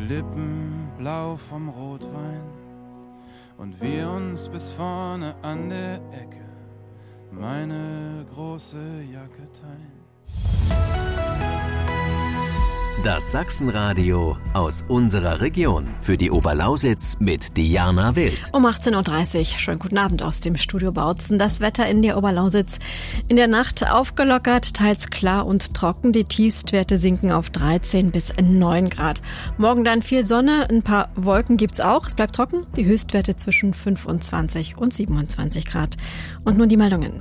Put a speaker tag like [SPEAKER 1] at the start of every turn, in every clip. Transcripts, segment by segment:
[SPEAKER 1] Lippen blau vom Rotwein und wir uns bis vorne an der Ecke meine große Jacke teilen.
[SPEAKER 2] Das Sachsenradio aus unserer Region. Für die Oberlausitz mit Diana Wild.
[SPEAKER 3] Um 18.30 Uhr. Schönen guten Abend aus dem Studio Bautzen. Das Wetter in der Oberlausitz. In der Nacht aufgelockert, teils klar und trocken. Die Tiefstwerte sinken auf 13 bis 9 Grad. Morgen dann viel Sonne, ein paar Wolken gibt's auch. Es bleibt trocken. Die Höchstwerte zwischen 25 und 27 Grad. Und nun die Meldungen.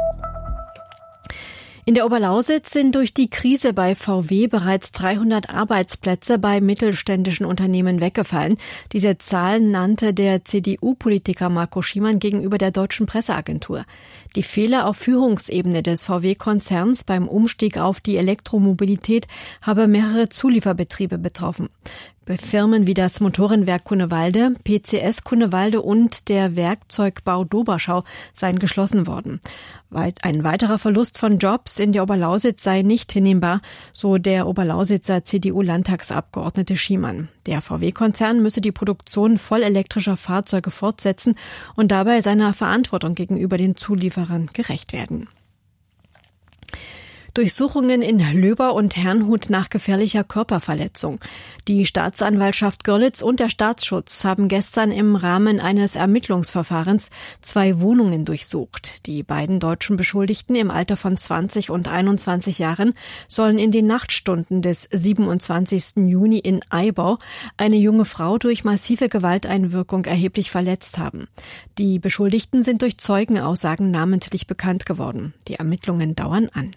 [SPEAKER 3] In der Oberlausitz sind durch die Krise bei VW bereits 300 Arbeitsplätze bei mittelständischen Unternehmen weggefallen. Diese Zahlen nannte der CDU-Politiker Marco Schiemann gegenüber der Deutschen Presseagentur. Die Fehler auf Führungsebene des VW-Konzerns beim Umstieg auf die Elektromobilität habe mehrere Zulieferbetriebe betroffen. Firmen wie das Motorenwerk Cunewalde, PCS Cunewalde und der Werkzeugbau Doberschau seien geschlossen worden. Ein weiterer Verlust von Jobs in der Oberlausitz sei nicht hinnehmbar, so der Oberlausitzer CDU-Landtagsabgeordnete Schiemann. Der VW-Konzern müsse die Produktion vollelektrischer Fahrzeuge fortsetzen und dabei seiner Verantwortung gegenüber den Zulieferern gerecht werden. Durchsuchungen in Löber und Herrnhut nach gefährlicher Körperverletzung. Die Staatsanwaltschaft Görlitz und der Staatsschutz haben gestern im Rahmen eines Ermittlungsverfahrens 2 Wohnungen durchsucht. Die beiden deutschen Beschuldigten im Alter von 20 und 21 Jahren sollen in den Nachtstunden des 27. Juni in Eibau eine junge Frau durch massive Gewalteinwirkung erheblich verletzt haben. Die Beschuldigten sind durch Zeugenaussagen namentlich bekannt geworden. Die Ermittlungen dauern an.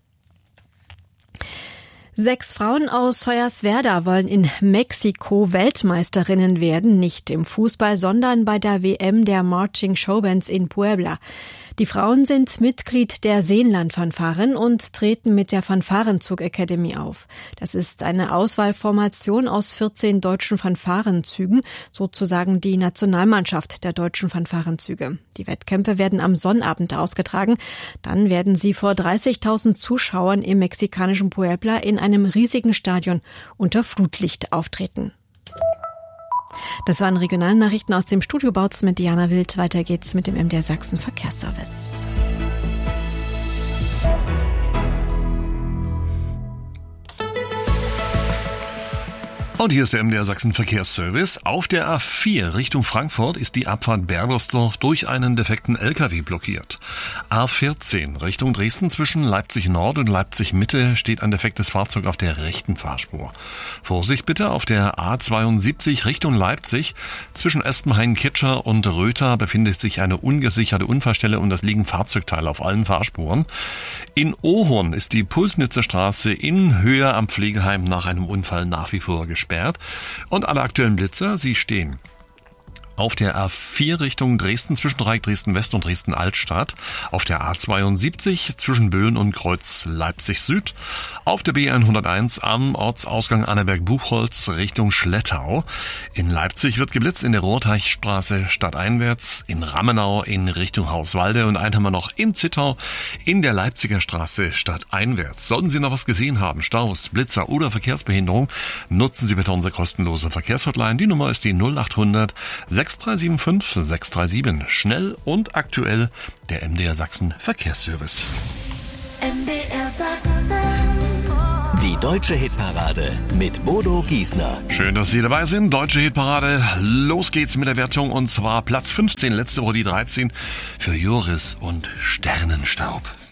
[SPEAKER 3] 6 Frauen aus Hoyerswerda wollen in Mexiko Weltmeisterinnen werden, nicht im Fußball, sondern bei der WM der Marching Showbands in Puebla. Die Frauen sind Mitglied der Seenland-Fanfaren und treten mit der Fanfarenzug Academy auf. Das ist eine Auswahlformation aus 14 deutschen Fanfarenzügen, sozusagen die Nationalmannschaft der deutschen Fanfarenzüge. Die Wettkämpfe werden am Sonnabend ausgetragen. Dann werden sie vor 30.000 Zuschauern im mexikanischen Puebla in einem riesigen Stadion unter Flutlicht auftreten. Das waren Regionalnachrichten aus dem Studio Bautzen mit Diana Wild. Weiter geht's mit dem MDR Sachsen Verkehrsservice.
[SPEAKER 4] Und hier ist der MDR Sachsen Verkehrsservice. Auf der A4 Richtung Frankfurt ist die Abfahrt Berbersdorf durch einen defekten LKW blockiert. A14 Richtung Dresden zwischen Leipzig Nord und Leipzig Mitte steht ein defektes Fahrzeug auf der rechten Fahrspur. Vorsicht bitte, auf der A72 Richtung Leipzig zwischen Espenhain-Kitscher und Röther befindet sich eine ungesicherte Unfallstelle und es liegen Fahrzeugteile auf allen Fahrspuren. In Ohorn ist die Pulsnitzer Straße in Höhe am Pflegeheim nach einem Unfall nach wie vor gesperrt. Und alle aktuellen Blitzer, sie stehen auf der A4 Richtung Dresden zwischen Dreieck Dresden West und Dresden Altstadt, auf der A72 zwischen Böhlen und Kreuz Leipzig Süd, auf der B101 am Ortsausgang Annaberg-Buchholz Richtung Schlettau. In Leipzig wird geblitzt in der Rohrteichstraße stadteinwärts, in Rammenau in Richtung Hauswalde und einen haben wir noch in Zittau in der Leipziger Straße stadteinwärts. Sollten Sie noch was gesehen haben, Staus, Blitzer oder Verkehrsbehinderung, nutzen Sie bitte unsere kostenlose Verkehrshotline. Die Nummer ist die 0800 6375 637. Schnell und aktuell der MDR Sachsen Verkehrsservice.
[SPEAKER 5] MDR Sachsen.
[SPEAKER 2] Die Deutsche Hitparade mit Bodo Giesner.
[SPEAKER 4] Schön, dass Sie dabei sind. Deutsche Hitparade. Los geht's mit der Wertung und zwar Platz 15, letzte Woche die 13 für Joris und Sternenstaub.